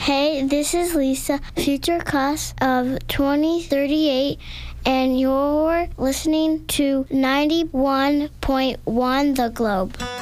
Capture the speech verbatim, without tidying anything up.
Hey, this is Lisa, future class of twenty thirty-eight, and you're listening to ninety-one point one The Globe.